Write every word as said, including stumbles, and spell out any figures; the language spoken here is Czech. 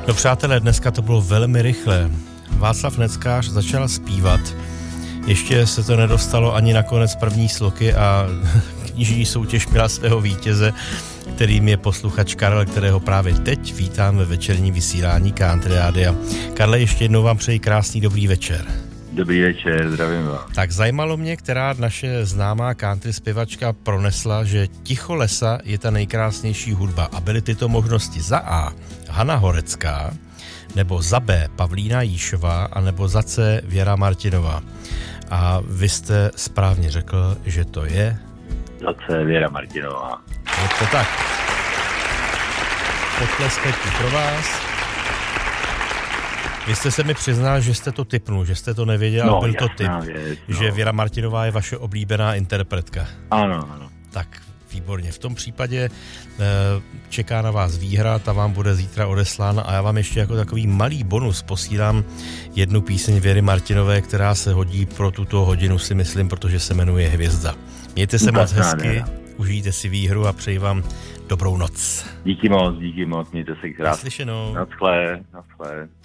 No přátelé, dneska to bylo velmi rychle. Václav Neckář začal zpívat, ještě se to nedostalo ani na konec první sloky a knižní soutěž měla svého vítěze, kterým je posluchač Karel, kterého právě teď vítám ve večerním vysílání Country Rádia. Karle, ještě jednou vám přeji krásný dobrý večer. Dobrý večer, zdravím vás. Tak zajímalo mě, která naše známá country zpěvačka pronesla, že Ticho lesa je ta nejkrásnější hudba. A byly tyto možnosti za A. Hana Horecká, nebo za B. Pavlína Jíšová, a nebo za C. Věra Martinová. A vy jste správně řekl, že to je... Za C. Věra Martinová. Je to tak. Potleskajte pro vás. Vy jste se mi přiznal, že jste to tipnul, že jste to nevěděl, no, byl to tip, věc, no. že Věra Martinová je vaše oblíbená interpretka. Ano, ano. Tak výborně. V tom případě čeká na vás výhra, ta vám bude zítra odeslána a já vám ještě jako takový malý bonus posílám jednu píseň Věry Martinové, která se hodí pro tuto hodinu, si myslím, protože se jmenuje Hvězda. Mějte se moc hezky, užijte si výhru a přeji vám dobrou noc. Díky moc, díky moc, mějte se krásně. Naslyšenou. Naschle, naschle.